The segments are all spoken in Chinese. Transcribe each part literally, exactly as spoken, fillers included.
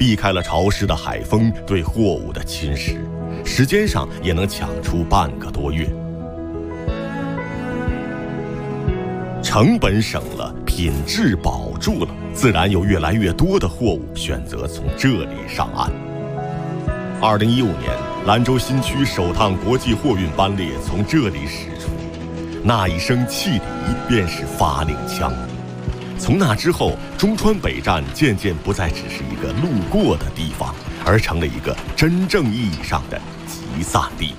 避开了潮湿的海风对货物的侵蚀，时间上也能抢出半个多月。成本省了，品质保住了，自然有越来越多的货物选择从这里上岸。二零一五年，兰州新区首趟国际货运班列从这里驶出，那一声汽笛便是发令枪。从那之后，中川北站渐渐不再只是一个路过的地方，而成了一个真正意义上的集散地。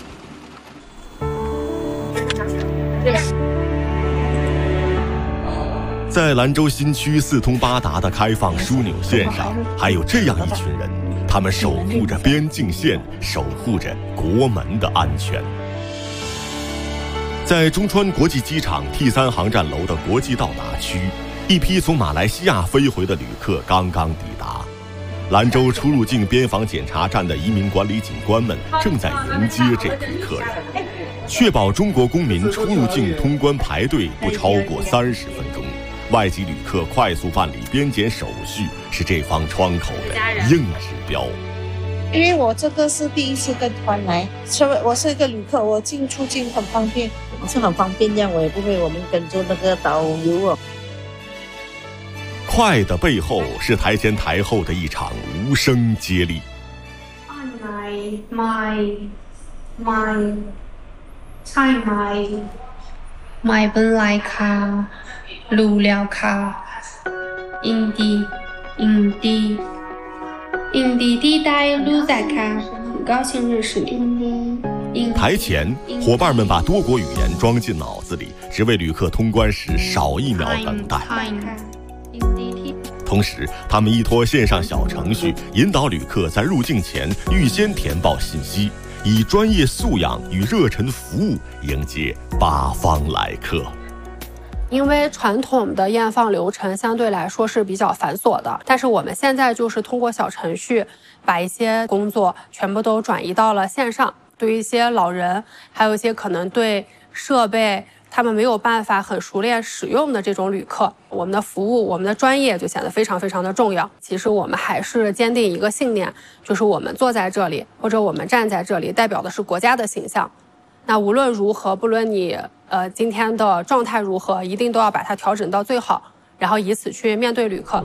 在兰州新区四通八达的开放枢纽线上，还有这样一群人，他们守护着边境线，守护着国门的安全。在中川国际机场 T 三 航站楼的国际到达区，一批从马来西亚飞回的旅客刚刚抵达。兰州出入境边防检查站的移民管理警官们正在迎接这批客人，确保中国公民出入境通关排队不超过三十分钟。外籍旅客快速办理边检手续是这方窗口的硬指标。 因为我这个是第一次跟团来，所以我是一个旅客，我进出境很方便。 我是很方便这样，我也不会我们跟着那个导游哦。 快的背后是台前台后的一场无声接力。 My my my Chai my my 本来卡路料卡印地印地印地地带路在卡，很高兴认识你。 台前，伙伴们把多国语言装进脑子里，只为旅客通关时少一秒等待。同时，他们依托线上小程序，引导旅客在入境前预先填报信息，以专业素养与热忱服务迎接八方来客。 因为传统的验放流程相对来说是比较繁琐的，但是我们现在就是通过小程序，把一些工作全部都转移到了线上。对于一些老人，还有一些可能对设备他们没有办法很熟练使用的这种旅客，我们的服务，我们的专业就显得非常非常的重要。其实我们还是坚定一个信念，就是我们坐在这里，或者我们站在这里，代表的是国家的形象。那无论如何，不论你呃今天的状态如何，一定都要把它调整到最好，然后以此去面对旅客。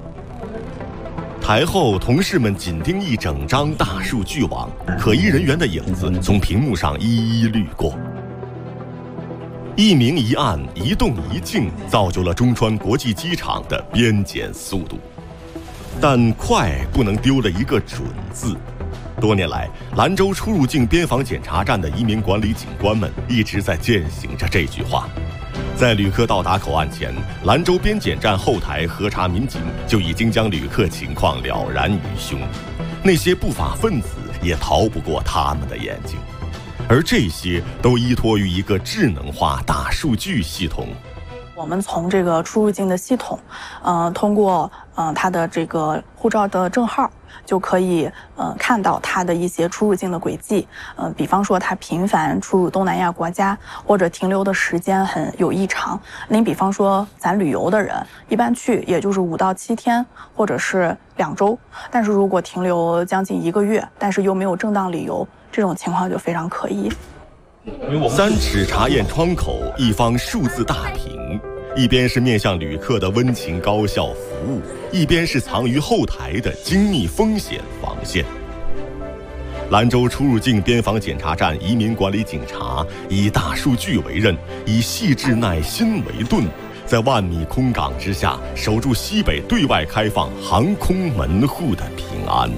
台后，同事们紧盯一整张大数据网，可疑人员的影子从屏幕上一一掠过。一明一暗，一动一静，造就了中川国际机场的边检速度。但快不能丢了一个准字。多年来，兰州出入境边防检查站的移民管理警官们一直在践行着这句话。在旅客到达口岸前，兰州边检站后台核查民警就已经将旅客情况了然于胸，那些不法分子也逃不过他们的眼睛，而这些都依托于一个智能化大数据系统。 我们从这个出入境的系统，呃，通过呃他的这个护照的证号，就可以呃看到他的一些出入境的轨迹，呃，比方说他频繁出入东南亚国家，或者停留的时间很有异常。您比方说咱旅游的人，一般去也就是五到七天，或者是两周，但是如果停留将近一个月，但是又没有正当理由，这种情况就非常可疑。 三尺查验窗口，一方数字大屏，一边是面向旅客的温情高效服务，一边是藏于后台的精密风险防线。兰州出入境边防检查站移民管理警察以大数据为刃，以细致耐心为盾，在万米空港之下守住西北对外开放航空门户的平安。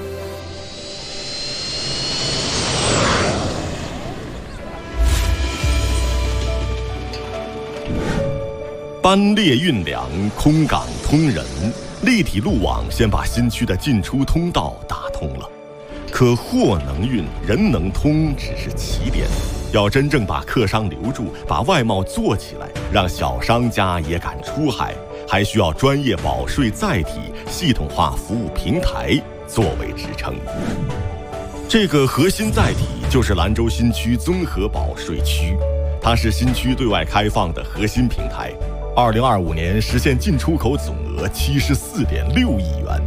班列运粮，空港通人，立体路网先把新区的进出通道打通了。可货能运，人能通只是起点，要真正把客商留住，把外贸做起来，让小商家也敢出海，还需要专业保税载体、系统化服务平台作为支撑。这个核心载体就是兰州新区综合保税区，它是新区对外开放的核心平台。二零二五年实现进出口总额七十四点六亿元，